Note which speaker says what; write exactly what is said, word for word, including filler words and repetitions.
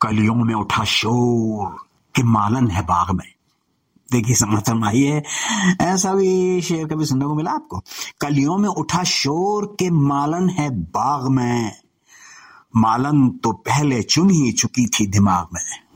Speaker 1: कलियों में उठा शोर कि मालन है बाग में। देखिए समझ आइए, ऐसा भी शेर कभी सुनने को मिला आपको? कलियों में उठा शोर के मालन है बाग में, मालन तो पहले चुन ही चुकी थी दिमाग में।